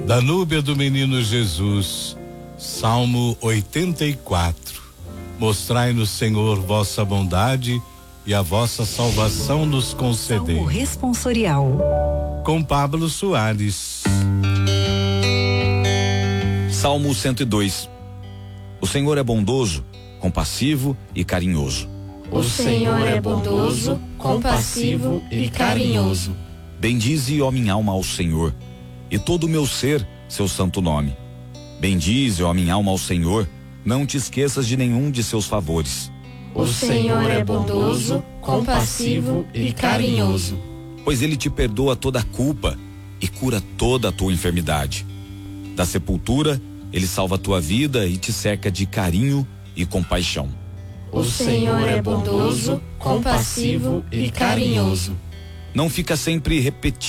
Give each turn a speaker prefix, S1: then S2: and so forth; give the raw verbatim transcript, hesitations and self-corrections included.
S1: Da núbia do menino Jesus, Salmo oitenta e quatro. Mostrai-nos, Senhor, vossa bondade e a vossa salvação nos concedei.
S2: Salmo responsorial.
S1: Com Pablo Soares.
S3: Salmo cento e dois. O Senhor é bondoso, compassivo e carinhoso.
S4: O Senhor é bondoso, compassivo e carinhoso.
S3: Bendize, ó minha alma, ao Senhor, e todo o meu ser, seu santo nome. Bendize, ó minha alma, ao Senhor, não te esqueças de nenhum de seus favores.
S4: O Senhor é bondoso, compassivo e carinhoso.
S3: Pois ele te perdoa toda a culpa e cura toda a tua enfermidade. Da sepultura, ele salva a tua vida e te cerca de carinho e compaixão.
S4: O Senhor é bondoso, compassivo e carinhoso.
S3: Não fica sempre repetindo